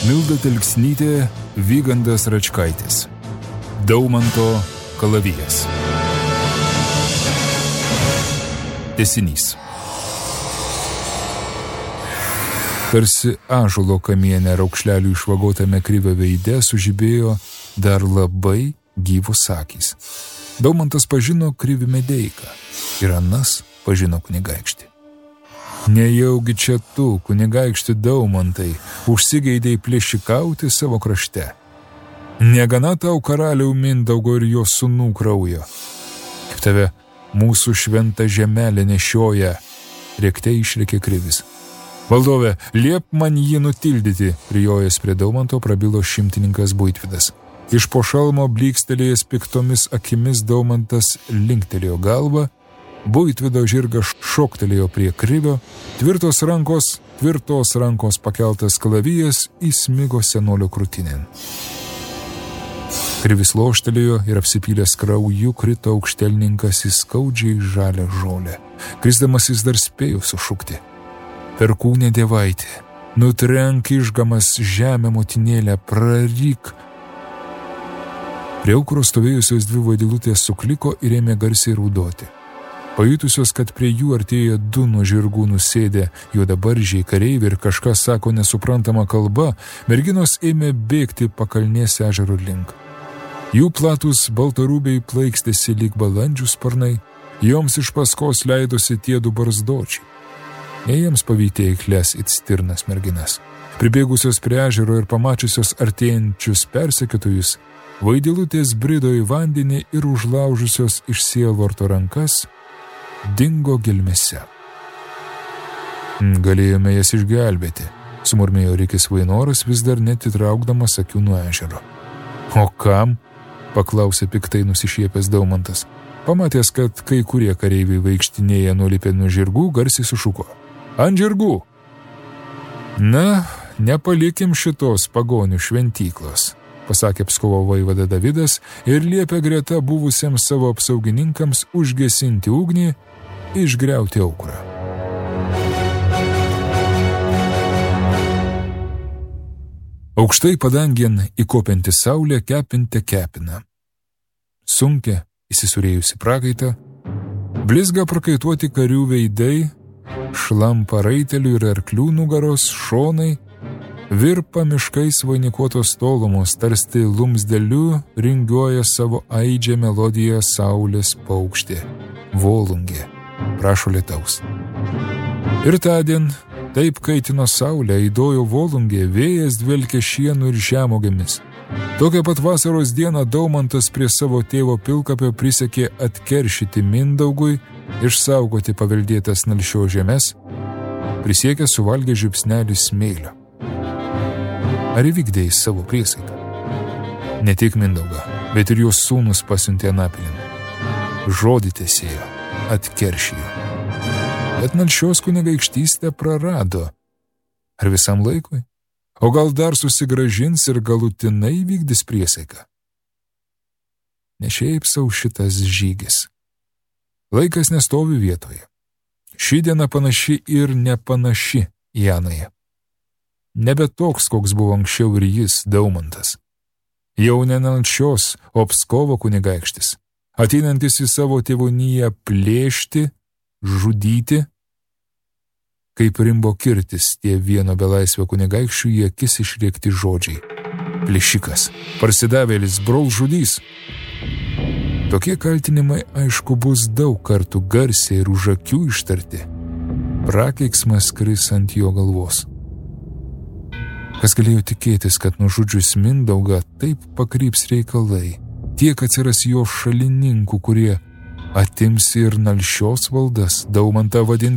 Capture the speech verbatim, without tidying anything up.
Milda Telksnytė, Vygandas Račkaitis. Daumanto kalavijas. Tęsinys. Tarsi ąžuolo kamiene raukšlelių išvagotame Krivio veide sužibėjo dar labai gyvos akys. Daumantas pažino Krivį Medeiką ir anas pažino kunigaikštį. Nejaugi čia tu, kunigaikšti Daumantai, užsigeidėjai plėšikauti savo krašte. Negana tau karaliau Mindaugo ir jo sūnų kraujo. Kaip tave mūsų šventa žemelė nešioja, rėkte išrėkė Krivis. Valdove, liep man jį nutildyti, prijojęs prie Daumanto prabilo šimtininkas Buitvydas. Iš po šalmo blykstelėjęs piktomis akimis Daumantas linktelėjo galvą, Buitvydo žirgas šoktelėjo prie Krivio, tvirtos rankos, tvirtos rankos pakeltas kalavijas įsmigo senolio krūtinėn. Krivis loštelėjo ir apsipylęs krauju krito aukštelninkas į skaudžiai žalią žolę. Krisdamas jis dar spėjo sušukti. Perkūnė dievaitė, nutrenk išgamas žemę motinėlę, praryk. Prie aukuro stovėjusios dvi vaidilutės sukliko ir ėmė garsiai raudoti. Pajutusios, kad prie jų artėja du nuo žirgų nusėdę juodabaržiai kareiviai ir kažką sako nesuprantama kalba, merginos ėmė bėgti pakalnės ežero link. Jų platus baltarūbiai plaikstėsi lyg balandžių sparnai, joms iš paskos leidosi tie du barzdočiai. Ne jiems pavyti eikles it stirnas merginas. Pribėgusios prie ežero ir pamačiusios artėjančius persekiotojus, vaidilutės brido į vandenį ir užlaužusios iš sielvarto rankas, dingo gelmėse. Galėjome jas išgelbėti, sumurmėjo Rikis Vainoras, vis dar netitraukdamas akių nuo ežero. O kam? Paklausė piktai nusišiepęs Daumantas. Pamatęs, kad kai kurie kareiviai vaikštinėja nulipę nuo žirgų, garsiai sušuko. Ant žirgų! Na, nepalikim šitos pagonių šventyklos, pasakė Pskovo vaivada Davidas ir liepė greta buvusiems savo apsaugininkams užgesinti ugnį, išgriauti aukurą. Aukštai padangėn įkopianti saulė kepinte kepina. Sunkia, įsisurėjusi prakaitą, blizga prakaituoti karių veidai, šlampa raitelių ir arklių nugaros, šonai, virpa miškais vainikuotos tolumos, tarsi lumsdeliu ringiuoja savo aidžią melodiją saulės paukštė, volungė, prašo lietaus. Ir tądien, taip kaitino saulę, aidojo volungė, vėjas dvelkė šienų ir žemogėmis. Tokią pat vasaros dieną Daumantas prie savo tėvo pilkapio prisiekė atkeršyti Mindaugui, išsaugoti paveldėtas Nalšios žemes, prisiekė suvalgė žiupsnelį smėlio. Ar įvykdė jis savo priesaiką? Ne tik Mindaugą, bet ir jos sūnus pasiuntė anapilin. Žodį tesėjo, atkeršijo. Bet Nalšios kunigaikštystę prarado. Ar visam laikui? O gal dar susigražins ir galutinai vykdys priesaiką? Ne šiaip sau šitas žygis. Laikas nestovi vietoje. Ši diena panaši ir nepanaši Janoje. Nebe toks, koks buvo anksčiau ir jis, Daumantas. Jau ne Nalšios, o Pskovo kunigaikštis, ateinantis į savo tėvoniją plėšti, žudyti, kaip rimbo kirtis tie vieno belaisvio kunigaikščių į akis išrėkti žodžiai. Plėšikas, parsidavėlis, brolžudys. Tokie kaltinimai, aišku, bus daug kartų garsiai ir už akių ištarti. Prakeiksmas kris ant jo galvos. Kas galėjo tikėtis, kad nužudžius Mindaugą taip pakryps reikalai, tiek atsiras jo šalininkų, kurie atims ir Nalšios valdas, Daumantą vadins